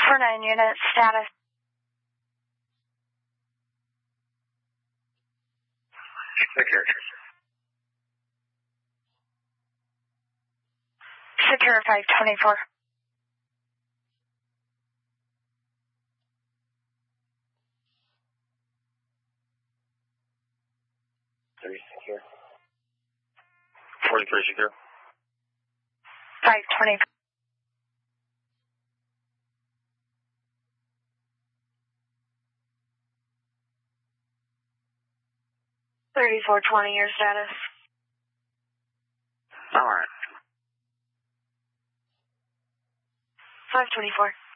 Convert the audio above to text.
For 9 units, status. Secure. Secure 524. Secure. 43 secure. 520. 3420, your status. All right. 524.